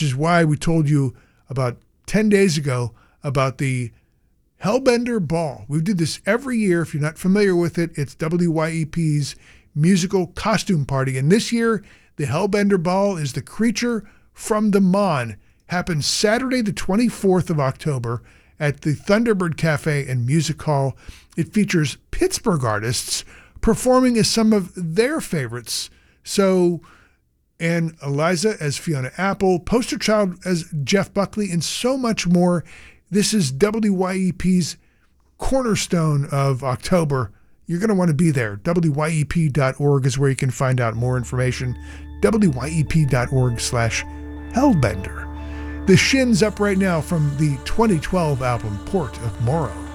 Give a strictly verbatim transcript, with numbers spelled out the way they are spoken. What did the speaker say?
which is why we told you about ten days ago about the Hellbender Ball. We do this every year. If you're not familiar with it, it's W Y E P's musical costume party. And this year, the Hellbender Ball is the Creature from the Mon. Happens Saturday, the twenty-fourth of October at the Thunderbird Cafe and Music Hall. It features Pittsburgh artists performing as some of their favorites. So, and Eliza as Fiona Apple, Poster Child as Jeff Buckley, and so much more. This is W Y E P's cornerstone of October. You're going to want to be there. W Y E P dot org is where you can find out more information. W Y E P dot org slash Hellbender. The Shin's up right now from the twenty twelve album Port of Morrow.